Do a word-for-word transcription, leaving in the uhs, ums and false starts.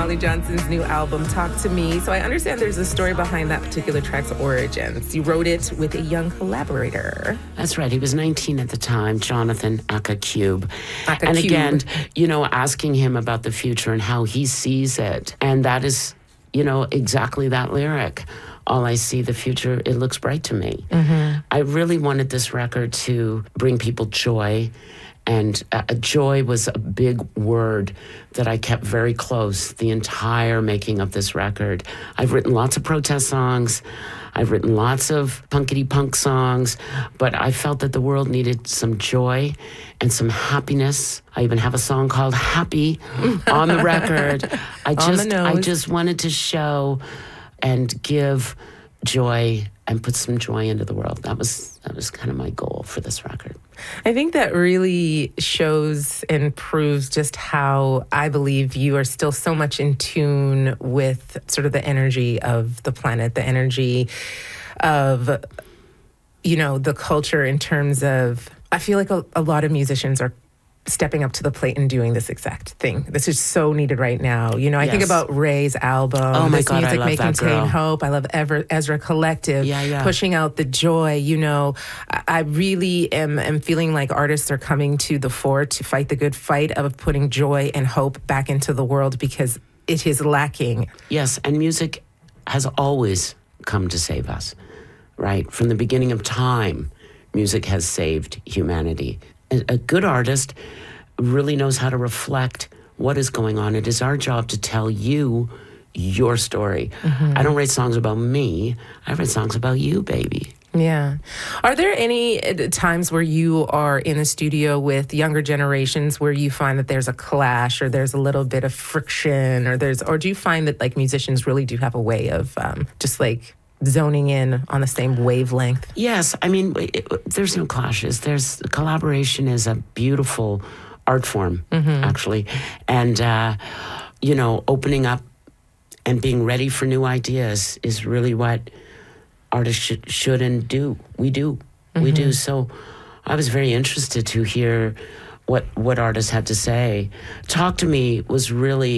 Holly Johnson's new album, Talk to Me. So I understand there's a story behind that particular track's origins. You wrote it with a young collaborator. That's right. He was nineteen at the time, Jonathan Akacube. Akacube. And again, you know, asking him about the future and how he sees it. And that is, you know, exactly that lyric. All I see, the future, it looks bright to me. Mm-hmm. I really wanted this record to bring people joy. And uh, joy was a big word that I kept very close the entire making of this record. I've written lots of protest songs. I've written lots of punkity-punk songs. But I felt that the world needed some joy and some happiness. I even have a song called Happy on the record. I just, I just wanted to show and give joy and put some joy into the world. That was that was kind of my goal for this record. I think that really shows and proves just how I believe you are still so much in tune with sort of the energy of the planet, the energy of, you know, the culture in terms of, I feel like a, a lot of musicians are stepping up to the plate and doing this exact thing. This is so needed right now. You know, I yes. think about Ray's album. Oh my this God, music I love may that contain girl. hope. I love Ever, Ezra Collective, yeah, yeah. pushing out the joy. You know, I, I really am, am feeling like artists are coming to the fore to fight the good fight of putting joy and hope back into the world because it is lacking. Yes, and music has always come to save us, right? From the beginning of time, music has saved humanity. A, a good artist really knows how to reflect what is going on. It is our job to tell you your story. Mm-hmm. I don't write songs about me. I write songs about you, baby. Yeah. Are there any times where you are in the studio with younger generations where you find that there's a clash or there's a little bit of friction or there's, or do you find that like musicians really do have a way of um, just like zoning in on the same wavelength? Yes. I mean, it, there's no clashes. There's collaboration is a beautiful art form, mm-hmm. actually. And, uh, you know, opening up and being ready for new ideas is really what artists should, should and do. We do. Mm-hmm. We do. So I was very interested to hear what, what artists had to say. Talk to Me was really